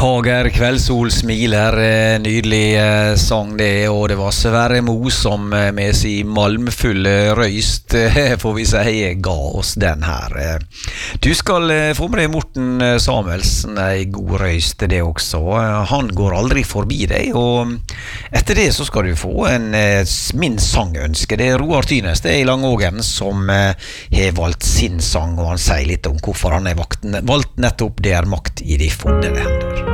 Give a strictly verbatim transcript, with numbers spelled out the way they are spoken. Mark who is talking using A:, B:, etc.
A: Fager kveldssol smiler, eh, nydelig eh, sang det, og det var Sverre Mo som eh, med sin malmfulle røyst, eh, får vi si, ga oss den her. Eh. Du skal eh, få med deg Morten eh, Samuelsen, en god røyst det også. Eh, han går aldri forbi deg, og etter det så skal du få en eh, min sangønske. Det er Roar Tynes, det er i Langågen, som eh, har valgt sin sang, og han sier litt om hvorfor han har valgt, valgt nettopp Det er makt i de fondede hender.